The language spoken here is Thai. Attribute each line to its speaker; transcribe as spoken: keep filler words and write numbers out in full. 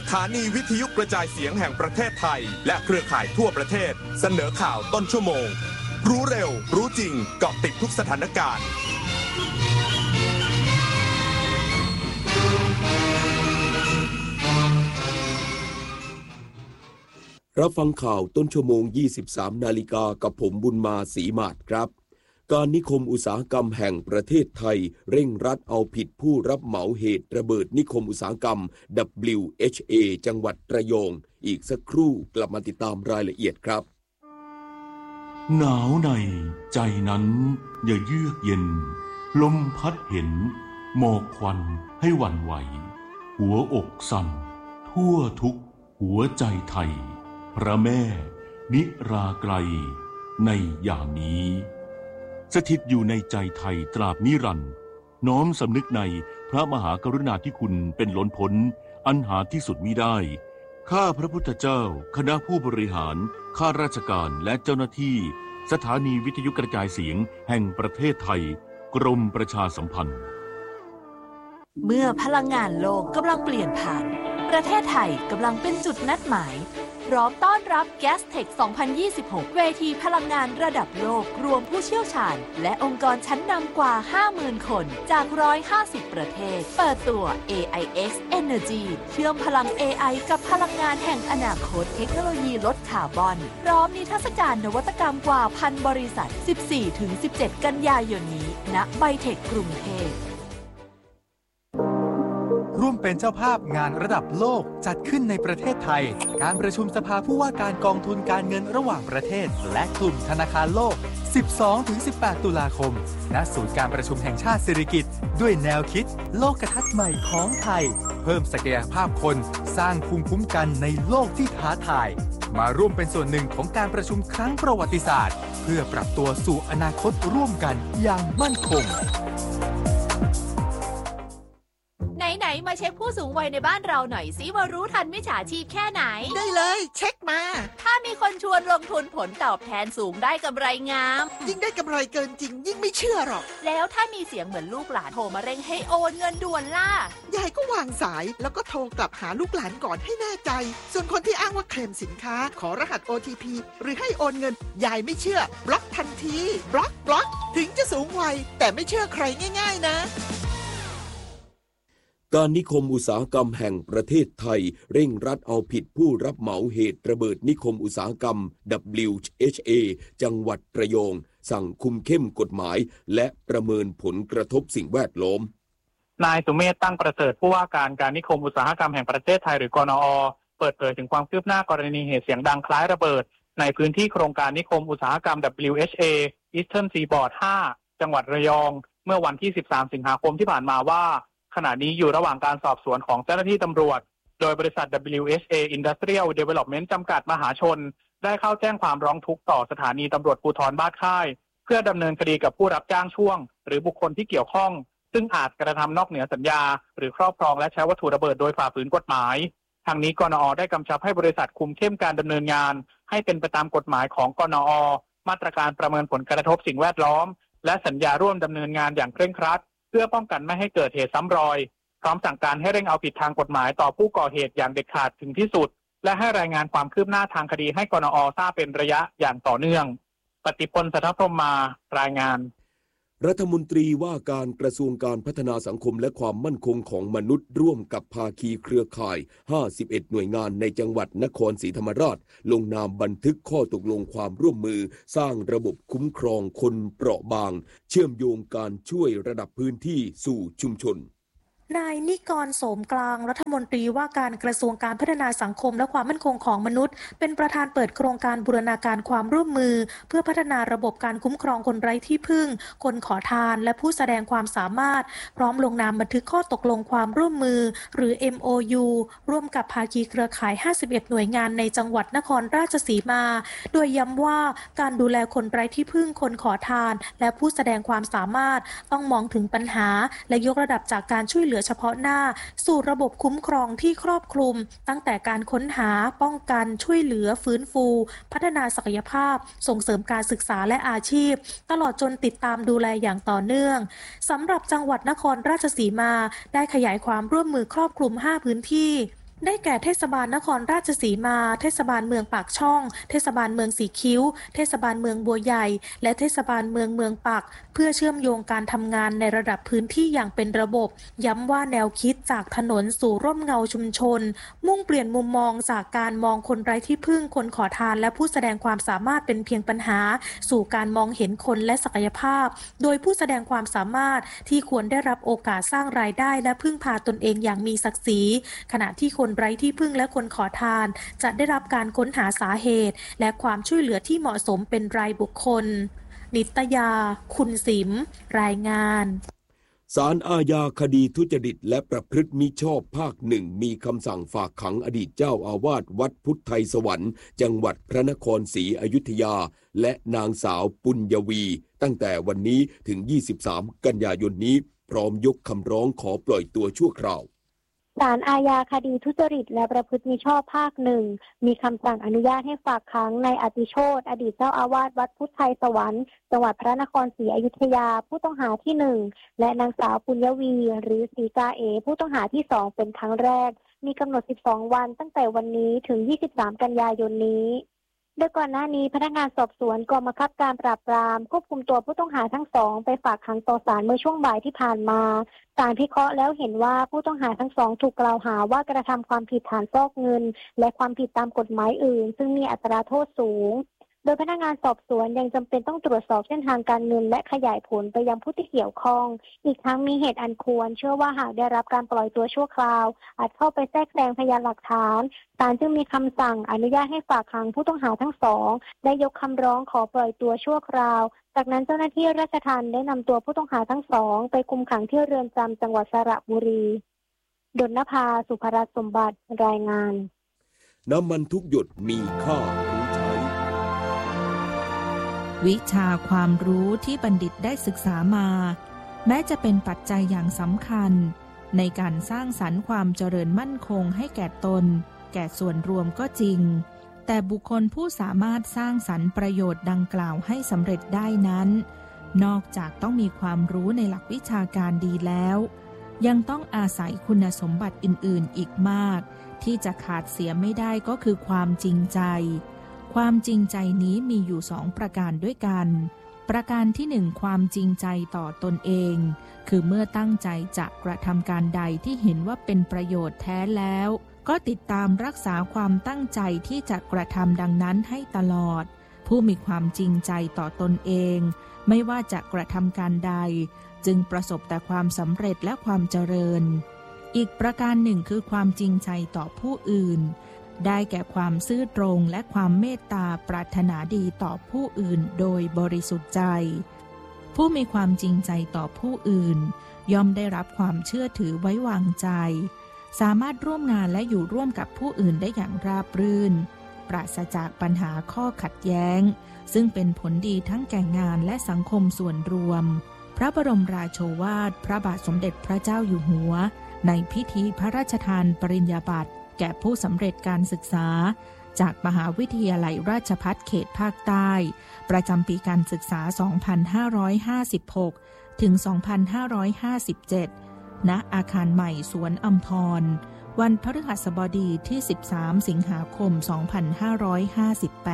Speaker 1: ถานีวิทยุกระจายเสียงแห่งประเทศไทยและเครือข่ายทั่วประเทศเสนอข่าวต้นชั่วโมงรู้เร็วรู้จริงเกาะติดทุกสถานการณ์
Speaker 2: รับฟังข่าวต้นชั่วโมง ยี่สิบสาม นาฬิกากับผมบุญมาศรีมาศครับการนิคมอุตสาหกรรมแห่งประเทศไทยเร่งรัดเอาผิดผู้รับเหมาเหตุระเบิดนิคมอุตสาหกรรม ดับเบิลยู เอช เอ จังหวัดระยองอีกสักครู่กลับมาติดตามรายละเอียดครับ
Speaker 3: หนาวในใจนั้นอย่าเยือกเย็นลมพัดเห็นหมอกควันให้หวั่นไหวหัวอกสั่นทั่วทุกหัวใจไทยพระแม่นิราไกลในยามนี้สถิตอยู่ในใจไทยตราบนิรันดร์น้อมสำนึกในพระมหากรุณาธิคุณเป็นล้นพ้นอันหาที่สุดมิได้ข้าพระพุทธเจ้าคณะผู้บริหารข้าราชการและเจ้าหน้าที่สถานีวิทยุกระจายเสียงแห่งประเทศไทยกรมประชาสัมพันธ์
Speaker 4: เมื่อพลังงานโลกกำลังเปลี่ยนผ่านประเทศไทยกำลังเป็นจุดนัดหมายพร้อมต้อนรับ แกสเทค สองพันยี่สิบหก เวทีพลังงานระดับโลกรวมผู้เชี่ยวชาญและองค์กรชั้นนำกว่า ห้าหมื่น คนจาก หนึ่งร้อยห้าสิบ ประเทศเปิดตัว เอ ไอ เอ็กซ์ Energy เชื่อมพลัง เอ ไอ กับพลังงานแห่งอนาคตเทคโนโลยีลดคาร์บอนพร้อมนิทรรศการนวัตกรรมกว่าพันบริษัท สิบสี่ถึงสิบเจ็ด กันยายนนี้ณไบเทคกรุงเทพ
Speaker 5: ร่วมเป็นเจ้าภาพงานระดับโลกจัดขึ้นในประเทศไทยการประชุมสภาผู้ว่าการกองทุนการเงินระหว่างประเทศและกลุ่มธนาคารโลก สิบสองถึงสิบแปด ตุลาคมณศูนย์การประชุมแห่งชาติสิริกิติ์ด้วยแนวคิดโลกทัศน์ใหม่ของไทยเพิ่มศักยภาพคนสร้างภูมิคุ้มกันในโลกที่ท้าทายมาร่วมเป็นส่วนหนึ่งของการประชุมครั้งประวัติศาสตร์เพื่อปรับตัวสู่อนาคตร่วมกันอย่างมั่นคง
Speaker 4: ไหนๆมาเช็คผู้สูงวัยในบ้านเราหน่อยสิว่ารู้ทันมิจฉาชีพแค่ไหน
Speaker 6: ได้เลยเช็คมา
Speaker 4: ถ้ามีคนชวนลงทุนผลตอบแทนสูงได้กำไรงาม
Speaker 6: ยิ่งได้กำไรเกินจริงยิ่งไม่เชื่อหรอก
Speaker 4: แล้วถ้ามีเสียงเหมือนลูกหลานโทรมาเร่งให้โอนเงินด่วนล่ะ
Speaker 6: ยายก็วางสายแล้วก็โทรกลับหาลูกหลานก่อนให้แน่ใจส่วนคนที่อ้างว่าเคลมสินค้าขอรหัส โอ ที พี หรือให้โอนเงินยายไม่เชื่อบล็อกทันทีบล็อกบล็อกถึงจะสูงวัยแต่ไม่เชื่อใครง่ายๆนะ
Speaker 2: การนิคมอุตสาหกรรมแห่งประเทศไทยเร่งรัดเอาผิดผู้รับเหมาเหตุระเบิดนิคมอุตสาหกรรม ดับเบิลยู เอช เอ จังหวัดระยองสั่งคุมเข้มกฎหมายและประเมินผลกระทบสิ่งแวดล้อม
Speaker 7: นายสุเมธตั้งประเสริฐผู้ว่าการการนิคมอุตสาหกรรมแห่งประเทศไทยหรือกนอ.เปิดเผยถึงความคืบหน้ากรณีเหตุเสียงดังคล้ายระเบิดในพื้นที่โครงการนิคมอุตสาหกรรม ดับเบิลยู เอช เอ Eastern Seaboard ห้าจังหวัดระยองเมื่อวันที่สิบสามสิงหาคมที่ผ่านมาว่าขณะนี้อยู่ระหว่างการสอบสวนของเจ้าหน้าที่ตำรวจโดยบริษัท ดับเบิลยู เอช เอ Industrial Development จำกัดมหาชนได้เข้าแจ้งความร้องทุกข์ต่อสถานีตำรวจภูธรบ้านค่ายเพื่อดำเนินคดีกับผู้รับจ้างช่วงหรือบุคคลที่เกี่ยวข้องซึ่งอาจกระทำนอกเหนือสัญญาหรือครอบครองและใช้วัตถุระเบิดโดยฝ่าฝืนกฎหมายทางนี้กนอ.ได้กำชับให้บริษัทคุมเข้มการดำเนินงานให้เป็นไปตามกฎหมายของกนอ.มาตรการประเมินผลกระทบสิ่งแวดล้อมและสัญญาร่วมดำเนินงานอย่างเคร่งครัดเพื่อป้องกันไม่ให้เกิดเหตุซ้ำรอยพร้อมสั่งการให้เร่งเอาผิดทางกฎหมายต่อผู้ก่อเหตุอย่างเด็ดขาดถึงที่สุดและให้รายงานความคืบหน้าทางคดีให้กนอ.ทราบเป็นระยะอย่างต่อเนื่องปฏิพล สัทธพรหมารายงาน
Speaker 2: รัฐมนตรีว่าการกระทรวงการพัฒนาสังคมและความมั่นคงของมนุษย์ร่วมกับภาคีเครือข่ายห้าสิบเอ็ดหน่วยงานในจังหวัดนครศรีธรรมราชลงนามบันทึกข้อตกลงความร่วมมือสร้างระบบคุ้มครองคนเปราะบางเชื่อมโยงการช่วยระดับพื้นที่สู่ชุมชน
Speaker 8: นายนิกร โสมกลางรัฐมนตรีว่าการกระทรวงการพัฒนาสังคมและความมั่นคงของมนุษย์เป็นประธานเปิดโครงการบูรณาการความร่วมมือเพื่อพัฒนาระบบการคุ้มครองคนไร้ที่พึ่งคนขอทานและผู้แสดงความสามารถพร้อมลงนามบันทึกข้อตกลงความร่วมมือหรือ เอ็ม โอ ยู ร่วมกับภาคีเครือข่ายห้าสิบเอ็ดหน่วยงานในจังหวัดนครราชสีมาโดยย้ำว่าการดูแลคนไร้ที่พึ่งคนขอทานและผู้แสดงความสามารถต้องมองถึงปัญหาและยกระดับจากการช่วยเหลือเฉพาะหน้าสู่ระบบคุ้มครองที่ครอบคลุมตั้งแต่การค้นหาป้องกันช่วยเหลือฟื้นฟูพัฒนาศักยภาพส่งเสริมการศึกษาและอาชีพตลอดจนติดตามดูแลอย่างต่อเนื่องสำหรับจังหวัดนครราชสีมาได้ขยายความร่วมมือครอบคลุมห้าพื้นที่ได้แก่เทศบาลนครราชสีมาเทศบาลเมืองปากช่องเทศบาลเมืองสีคิ้วเทศบาลเมืองบัวใหญ่และเทศบาลเมืองเมืองปักเพื่อเชื่อมโยงการทำงานในระดับพื้นที่อย่างเป็นระบบย้ำว่าแนวคิดจากถนนสู่ร่มเงาชุมชนมุ่งเปลี่ยนมุมมองจากการมองคนไร้ที่พึ่งคนขอทานและผู้แสดงความสามารถเป็นเพียงปัญหาสู่การมองเห็นคนและศักยภาพโดยผู้แสดงความสามารถที่ควรได้รับโอกาสสร้างรายได้และพึ่งพาตนเองอย่างมีศักดิ์ศรีขณะที่คนไร้ที่พึ่งและคนขอทานจะได้รับการค้นหาสาเหตุและความช่วยเหลือที่เหมาะสมเป็นรายบุคคลนิตยาคุณสิมรายงาน
Speaker 2: ศาลอาญาคดีทุจริตและประพฤติมิชอบภาคหนึ่งมีคำสั่งฝากขังอดีตเจ้าอาวาสวัดพุทธไทยสวรรค์จังหวัดพระนครศรีอยุธยาและนางสาวปุญญวีตั้งแต่วันนี้ถึงยี่สิบสามกันยายนนี้พร้อมยกคำร้องขอปล่อยตัวชั่วคราว
Speaker 9: ศาลอาญาคดีทุจริตและประพฤติมิชอบภาคหนึ่งมีคำสั่งอนุญาตให้ฝากขังนายอติโชติอดีตเจ้าอาวาสวัดพุทธไทยสวรรค์จังหวัดพระนครศรีอยุธยาผู้ต้องหาที่หนึ่งและนางสาวปุญญวีหรือศรีกาเอผู้ต้องหาที่สองเป็นครั้งแรกมีกำหนดสิบสองวันตั้งแต่วันนี้ถึงยี่สิบสามกันยายนนี้โดยก่อนหน้านี้พนักงานสอบสวนกองบังคับการปราบปรามควบคุมตัวผู้ต้องหาทั้งสองไปฝากขังต่อศาลเมื่อช่วงบ่ายที่ผ่านมาศาลพิเคราะห์แล้วเห็นว่าผู้ต้องหาทั้งสองถูกกล่าวหาว่ากระทำความผิดฐานฟอกเงินและความผิดตามกฎหมายอื่นซึ่งมีอัตราโทษสูงโดยพนักงานสอบสวนยังจำเป็นต้องตรวจสอบเส้นทางการเงินและขยายผลไปยังผู้ที่เกี่ยวข้องอีกทั้งมีเหตุอันควรเชื่อว่าหากได้รับการปล่อยตัวชั่วคราวอาจเข้าไปแทรกแซงพยานหลักฐานศาลจึงมีคำสั่งอนุญาตให้ฝากขังผู้ต้องหาทั้งสองและยกคำร้องขอปล่อยตัวชั่วคราวจากนั้นเจ้าหน้าที่ราชทัณฑ์ได้นำตัวผู้ต้องหาทั้งสองไปคุมขังที่เรือนจำจังหวัดสระบุรีดลนภาสุภรัตน์สมบัติรายงาน
Speaker 2: น้ำมันทุกหยดมีค่ารู้ใช้
Speaker 10: วิชาความรู้ที่บัณฑิตได้ศึกษามาแม้จะเป็นปัจจัยอย่างสำคัญในการสร้างสรรค์ความเจริญมั่นคงให้แก่ตนแก่ส่วนรวมก็จริงแต่บุคคลผู้สามารถสร้างสรรค์ประโยชน์ดังกล่าวให้สำเร็จได้นั้นนอกจากต้องมีความรู้ในหลักวิชาการดีแล้วยังต้องอาศัยคุณสมบัติอื่นๆอีกมากที่จะขาดเสียไม่ได้ก็คือความจริงใจความจริงใจนี้มีอยู่สองประการด้วยกันประการที่หนึ่งความจริงใจต่อตนเองคือเมื่อตั้งใจจะกระทำการใดที่เห็นว่าเป็นประโยชน์แท้แล้วก็ติดตามรักษาความตั้งใจที่จะกระทำดังนั้นให้ตลอดผู้มีความจริงใจต่อตนเองไม่ว่าจะกระทำการใดจึงประสบแต่ความสำเร็จและความเจริญอีกประการหนึ่งคือความจริงใจต่อผู้อื่นได้แก่ความซื่อตรงและความเมตตาปรารถนาดีต่อผู้อื่นโดยบริสุทธิ์ใจผู้มีความจริงใจต่อผู้อื่นย่อมได้รับความเชื่อถือไว้วางใจสามารถร่วมงานและอยู่ร่วมกับผู้อื่นได้อย่างราบรื่นปราศจากปัญหาข้อขัดแย้งซึ่งเป็นผลดีทั้งแก่งานและสังคมส่วนรวมพระบรมราโชวาทพระบาทสมเด็จพระเจ้าอยู่หัวในพิธีพระราชทานปริญญาบัตรแก่ผู้สำเร็จการศึกษาจากมหาวิทยาลัยราชภัฏเขตภาคใต้ประจำปีการศึกษา สองพันห้าร้อยห้าสิบหก ถึง สองพันห้าร้อยห้าสิบเจ็ด ณ อาคารใหม่สวนอัมพรวันพฤหัสบดีที่ สิบสาม สิงหาคม สองพันห้าร้อยห้าสิบแปด